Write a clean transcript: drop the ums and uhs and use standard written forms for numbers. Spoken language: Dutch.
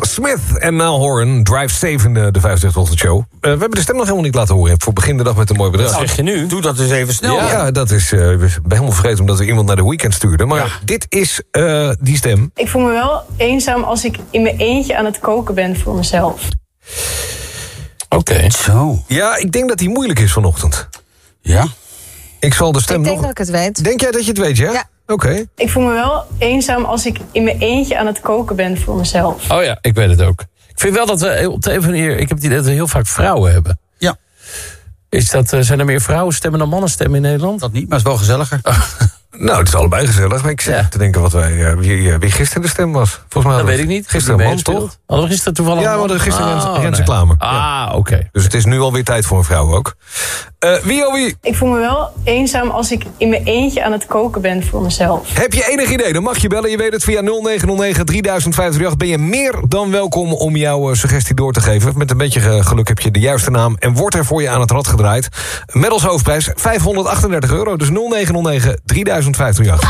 Smith en Niall Horan, Drive Safe in de 538 Show. We hebben de stem nog helemaal niet laten horen. Voor begin de dag met een mooi bedrag. Wat zeg je nu? Doe dat eens even snel. Ja, dat is... ik ben helemaal vergeten omdat we iemand naar de Weeknd stuurden. Maar dit is die stem. Ik voel me wel eenzaam als ik in mijn eentje aan het koken ben voor mezelf. Oké. Zo. Ja, ik denk dat die moeilijk is vanochtend. Ja. Ik zal de stem Ik denk nog... dat ik het weet. Denk jij dat je het weet, ja? Ja. Oké. Ik voel me wel eenzaam als ik in mijn eentje aan het koken ben voor mezelf. Oh ja, ik weet het ook. Ik vind wel dat we op de een of andere manier... Ik heb het idee dat we heel vaak vrouwen hebben. Ja. Zijn er meer vrouwenstemmen dan mannenstemmen in Nederland? Dat niet, maar het is wel gezelliger. Nou, het is allebei gezellig. Maar ik zit te denken wat wie gisteren de stem was. Volgens mij Dat weet ik niet. Gisteren een man, toch? Hadden we gisteren toevallig... Ja, we hadden gisteren Renze nee. Klamer. Oké. Dus het is nu alweer tijd voor een vrouw ook. Wie? Ik voel me wel eenzaam als ik in mijn eentje aan het koken ben voor mezelf. Heb je enig idee? Dan mag je bellen. Je weet het via 0909 3058. Ben je meer dan welkom om jouw suggestie door te geven. Met een beetje geluk heb je de juiste naam. En wordt er voor je aan het rad gedraaid. Met als hoofdprijs €538. Dus 0909 3058.